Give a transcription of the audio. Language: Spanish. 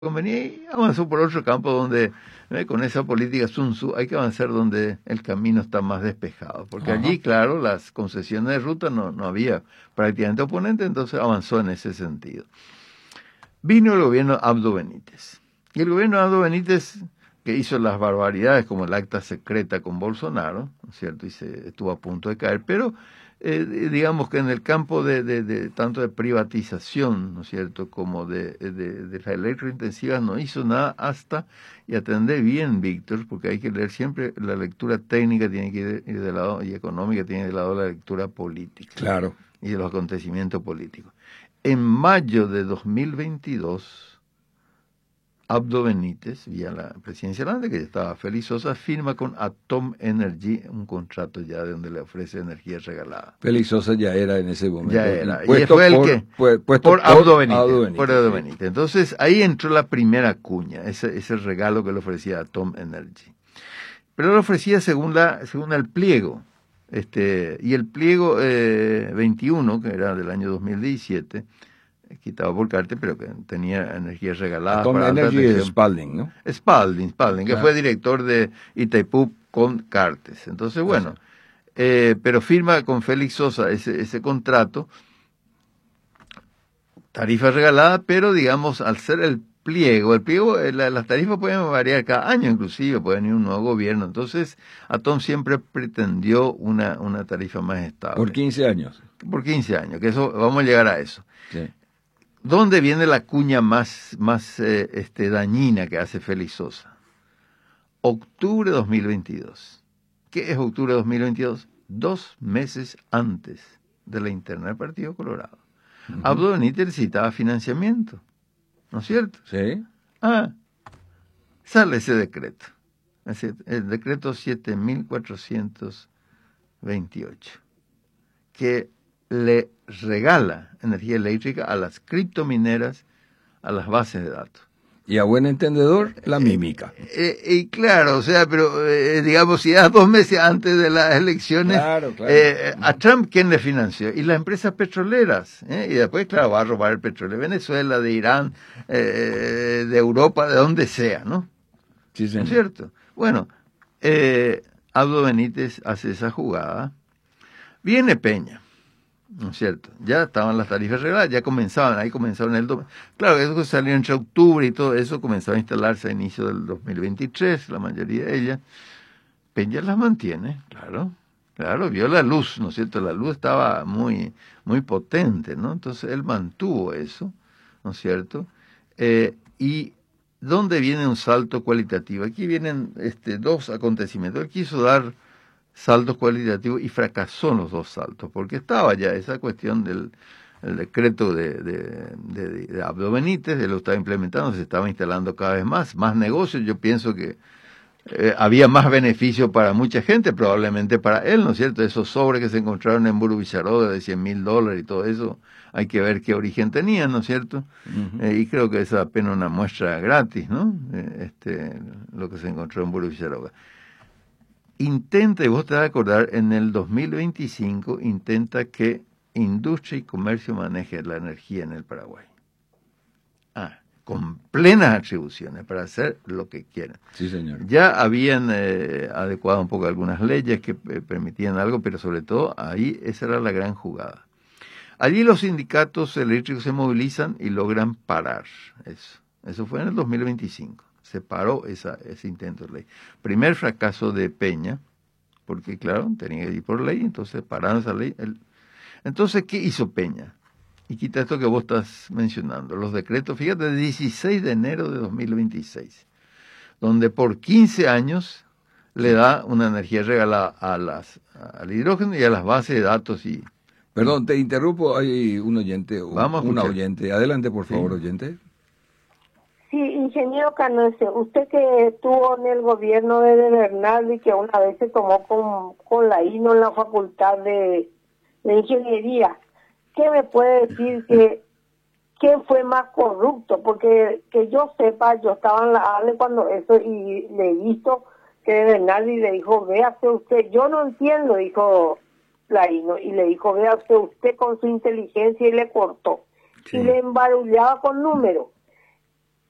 convenía y avanzó por otro campo donde, con esa política Sun Tzu, hay que avanzar donde el camino está más despejado. Porque allí, claro, las concesiones de ruta no había prácticamente oponente, entonces avanzó en ese sentido. Vino el gobierno Abdo Benítez. Y el gobierno Abdo Benítez, que hizo las barbaridades como el acta secreta con Bolsonaro, ¿no es cierto? Y se estuvo a punto de caer, pero digamos que en el campo de tanto de privatización, ¿no es cierto?, como de la electrointensiva no hizo nada hasta, y atender bien, Víctor, porque hay que leer siempre, la lectura técnica tiene que ir de lado, y económica tiene de lado la lectura política. Claro. Y de los acontecimientos políticos. En mayo de 2022, Abdo Benítez, vía la presidencia grande, que ya estaba Félix Sosa, firma con Atom Energy un contrato ya de donde le ofrece energía regalada. Félix Sosa ya era en ese momento. Ya era. Y fue el que por Abdo Benítez. Por Abdo Benítez. Entonces ahí entró la primera cuña, ese regalo que le ofrecía Atom Energy. Pero lo ofrecía según el pliego. Y el pliego 21, que era del año 2017, quitado por Carter, pero que tenía energía regalada. Atom Energy es Spalding, ¿no? Spalding, que fue director de Itaipú con Carter. Entonces, bueno, pero firma con Félix Sosa ese contrato, tarifa regalada, pero digamos, al ser el pliego, las tarifas pueden variar cada año inclusive, puede venir un nuevo gobierno, entonces Atom siempre pretendió una tarifa más estable. Por 15 años. Por 15 años, que eso, vamos a llegar a eso. Sí. ¿Dónde viene la cuña más dañina que hace Félix Sosa? Octubre de 2022. ¿Qué es octubre de 2022? 2 meses antes de la interna del Partido Colorado. Abdo Benítez necesitaba financiamiento, ¿no es cierto? Sí. Sale ese decreto, el decreto 7428, que le regala energía eléctrica a las criptomineras, a las bases de datos. Y a buen entendedor, la mímica. Y claro, o sea, pero digamos, si era 2 meses antes de las elecciones, claro. A Trump, ¿quién le financió? Y las empresas petroleras. Y después, claro, va a robar el petróleo de Venezuela, de Irán, de Europa, de donde sea, ¿no? Sí, señor. ¿No es cierto? Bueno, Abdo Benítez hace esa jugada. Viene Peña, ¿no es cierto? Ya estaban las tarifas regladas, ya comenzaban claro, eso salió entre octubre y todo eso comenzaba a instalarse a inicio del 2023, la mayoría de ellas. Peña las mantiene, claro, vio la luz, ¿no es cierto? La luz estaba muy, muy potente, ¿no? Entonces él mantuvo eso, ¿no es cierto? Y ¿dónde viene un salto cualitativo? Aquí vienen 2 acontecimientos. Él quiso dar saltos cualitativos y fracasó en los 2 saltos, porque estaba ya esa cuestión del el decreto de Abdo Benítez, él lo estaba implementando, se estaba instalando cada vez más negocios. Yo pienso que había más beneficio para mucha gente, probablemente para él, ¿no es cierto? Esos sobres que se encontraron en Buru Villarroga de $100,000 y todo eso, hay que ver qué origen tenían, ¿no es cierto? Y creo que es apenas una muestra gratis, ¿no? Lo que se encontró en Buru Villarroga. Intenta, y vos te vas a acordar, en el 2025 intenta que Industria y Comercio maneje la energía en el Paraguay. Con plenas atribuciones para hacer lo que quieran. Sí, señor. Ya habían adecuado un poco algunas leyes que permitían algo, pero sobre todo ahí esa era la gran jugada. Allí los sindicatos eléctricos se movilizan y logran parar eso. Eso fue en el 2025. Se paró ese intento de ley. Primer fracaso de Peña, porque claro, tenía que ir por ley, entonces pararon esa ley. Entonces, ¿qué hizo Peña? Y quita esto que vos estás mencionando, los decretos, fíjate, de 16 de enero de 2026, donde por 15 años le da una energía regalada al hidrógeno y a las bases de datos. Perdón, te interrumpo, hay un oyente, una oyente. Adelante, por favor, oyente. Sí, ingeniero Canese, usted que estuvo en el gobierno de Bernardo y que una vez se tomó con la INO en la facultad de ingeniería, ¿qué me puede decir quién fue más corrupto? Porque que yo sepa, yo estaba en la ALE cuando eso y le he visto que Bernardi le dijo, véase usted, yo no entiendo, dijo la INO, y le dijo, véase usted con su inteligencia y le cortó. Sí. Y le embarullaba con números.